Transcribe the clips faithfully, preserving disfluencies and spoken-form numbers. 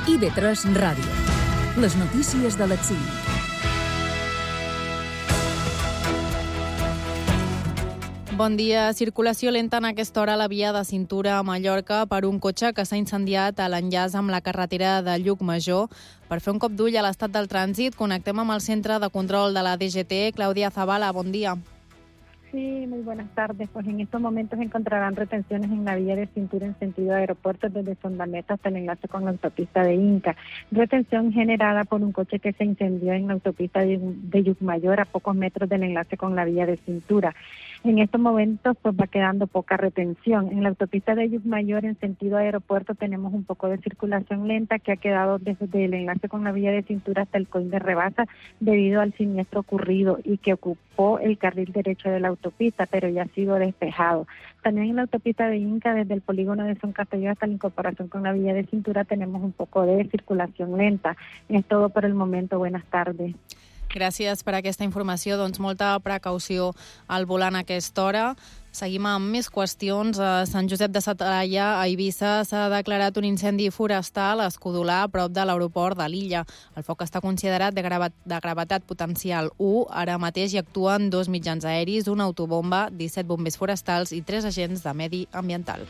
I B tres Ràdio. Les notícies de les cinc. Bon dia. Circulació lenta en aquesta hora a la via de cintura a Mallorca per un cotxe que s'ha incendiat a l'enllaç amb la carretera de Llucmajor. Per fer un cop d'ull a l'estat del trànsit, connectem amb el centre de control de la D G T. Clàudia Zavala, bon dia. Sí, muy buenas tardes. Pues en estos momentos encontrarán retenciones en la vía de cintura en sentido aeropuerto desde Sondameta hasta el enlace con la autopista de Inca. Retención generada por un coche que se incendió en la autopista de, de Llucmajor a pocos metros del enlace con la vía de cintura. En estos momentos pues va quedando poca retención. En la autopista de Llucmajor en sentido aeropuerto tenemos un poco de circulación lenta que ha quedado desde el enlace con la vía de cintura hasta el Coll de Rebasa debido al siniestro ocurrido y que ocupó el carril derecho de la autopista, pero ya ha sido despejado. También en la autopista de Inca desde el polígono de Son Castelló hasta la incorporación con la vía de cintura tenemos un poco de circulación lenta. Es todo por el momento. Buenas tardes. Gràcies per aquesta informació. Doncs molta precaució al volant a aquesta hora. Seguim amb més qüestions. A Sant Josep de sa Talaia, a Eivissa, s'ha declarat un incendi forestal a Escodolar, a prop de l'aeroport de l'illa. El foc està considerat de, gravat, de gravetat potencial u. Ara mateix hi actuen dos mitjans aeris, una autobomba, disset bombers forestals i tres agents de medi ambiental.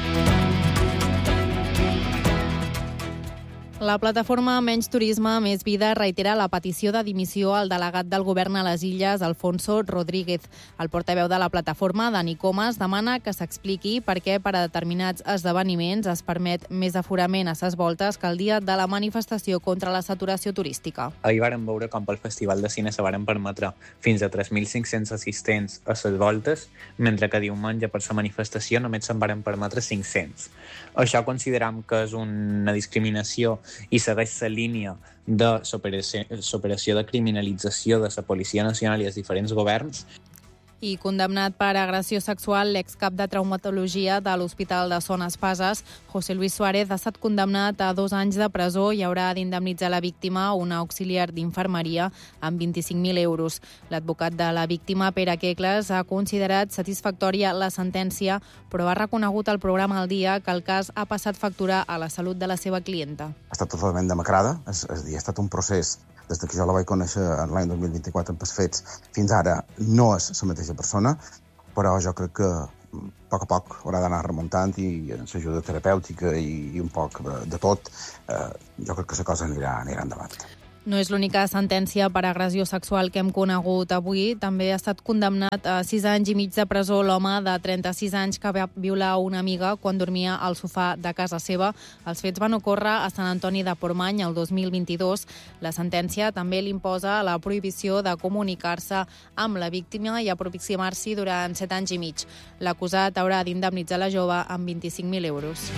La plataforma Menys Turisme, Més Vida reitera la petició de dimissió al delegat del govern a les Illes, Alfonso Rodríguez. El portaveu de la plataforma, Dani Comas, demana que s'expliqui per què per a determinats esdeveniments es permet més aforament a ses voltes que el dia de la manifestació contra la saturació turística. Ahir vàrem veure com pel Festival de Cine se varen permetre fins a tres mil cinc-cents assistents a ses voltes, mentre que diumenge per la manifestació només se'n varen permetre cinc-cents. Això consideram que és una discriminació i segueix la línia de l'operació de criminalització de la Policia Nacional i els diferents governs. I condemnat per agressió sexual, l'excap de traumatologia de l'Hospital de Son Espases, José Luis Suárez, ha estat condemnat a dos anys de presó i haurà d'indemnitzar la víctima, una auxiliar d'infermeria, amb vint-i-cinc mil euros. L'advocat de la víctima, Pere Quecles, ha considerat satisfactòria la sentència, però ha reconegut al programa Al Dia que el cas ha passat factura a la salut de la seva clienta. Ha estat totalment demacrada, és, és a dir, ha estat un procés des que jo la vaig conèixer l'any dos mil vint-i-quatre amb els fets, fins ara no és la mateixa persona, però jo crec que a poc a poc haurà d'anar remuntant i amb l'ajuda terapèutica i, i un poc de tot, eh, jo crec que la cosa anirà, anirà endavant. No és l'única sentència per agressió sexual que hem conegut avui. També ha estat condemnat a sis anys i mig de presó l'home de trenta-sis anys que va violar una amiga quan dormia al sofà de casa seva. Els fets van ocórrer a Sant Antoni de Portmany el dos mil vint-i-dos. La sentència també li imposa la prohibició de comunicar-se amb la víctima i aproximar-s'hi durant set anys i mig. L'acusat haurà d'indemnitzar la jove amb vint-i-cinc mil euros.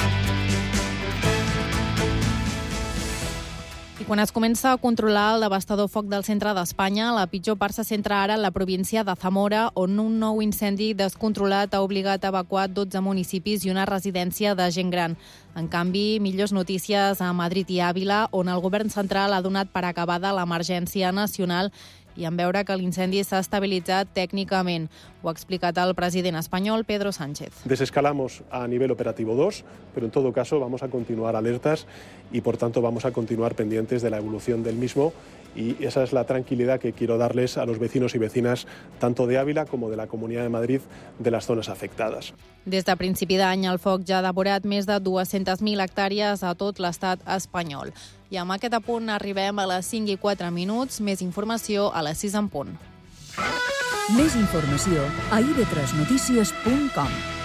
I quan es comença a controlar el devastador foc del centre d'Espanya, la pitjor part se centra ara en la província de Zamora, on un nou incendi descontrolat ha obligat a evacuar dotze municipis i una residència de gent gran. En canvi, millors notícies a Madrid i Àvila, on el govern central ha donat per acabada l'emergència nacional i en veure que l'incendi s'ha estabilitzat tècnicament. Ho ha explicat el president espanyol, Pedro Sánchez. Desescalamos a nivel operativo dos, pero en todo caso vamos a continuar alertas y por tanto vamos a continuar pendientes de la evolución del mismo y esa es la tranquilidad que quiero darles a los vecinos y vecinas tanto de Ávila como de la Comunidad de Madrid de las zonas afectadas. Des de principi d'any el foc ja ha devorat més de dues-centes mil hectàrees a tot l'estat espanyol. I amb aquest apunt arribem a les cinc i quatre minuts. Més informació a les sis en punt. Més informació a i be tres notícies punt com.